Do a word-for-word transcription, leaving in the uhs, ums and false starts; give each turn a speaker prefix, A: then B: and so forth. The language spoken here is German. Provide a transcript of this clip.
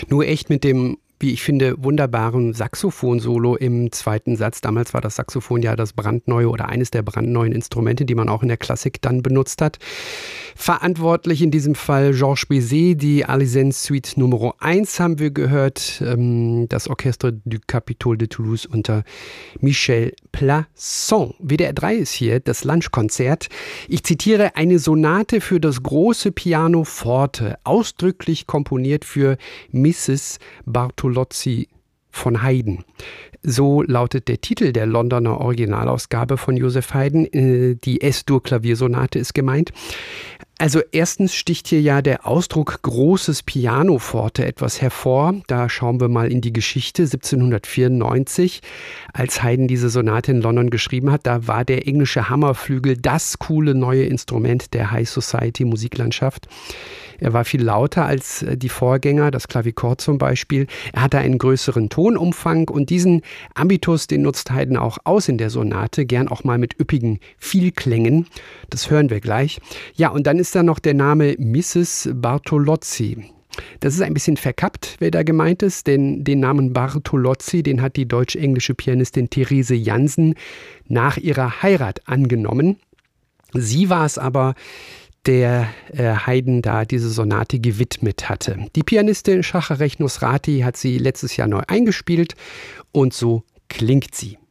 A: Nur echt mit dem, wie ich finde, wunderbaren Saxophon-Solo im zweiten Satz. Damals war das Saxophon ja das brandneue oder eines der brandneuen Instrumente, die man auch in der Klassik dann benutzt hat. Verantwortlich in diesem Fall Georges Bizet, die Alicenne-Suite Nummer eins haben wir gehört, ähm, das Orchestre du Capitole de Toulouse unter Michel Plasson. W D R drei ist hier das Lunchkonzert. Ich zitiere: eine Sonate für das große Piano Forte, ausdrücklich komponiert für Misses Bartolozzi von Haydn. So lautet der Titel der Londoner Originalausgabe von Joseph Haydn. Die S-Dur-Klaviersonate ist gemeint. Also erstens sticht hier ja der Ausdruck großes Pianoforte etwas hervor. Da schauen wir mal in die Geschichte. siebzehnhundertvierundneunzig, als Haydn diese Sonate in London geschrieben hat, da war der englische Hammerflügel das coole neue Instrument der High Society Musiklandschaft. Er war viel lauter als die Vorgänger, das Klavichord zum Beispiel. Er hatte einen größeren Tonumfang und diesen Ambitus, den nutzt Haydn auch aus in der Sonate, gern auch mal mit üppigen Vielklängen. Das hören wir gleich. Ja, und dann ist da noch der Name Misses Bartolozzi. Das ist ein bisschen verkappt, wer da gemeint ist, denn den Namen Bartolozzi, den hat die deutsch-englische Pianistin Therese Jansen nach ihrer Heirat angenommen. Sie war es aber, der äh, Haydn da diese Sonate gewidmet hatte. Die Pianistin Schacherech Nosrati hat sie letztes Jahr neu eingespielt und so klingt sie.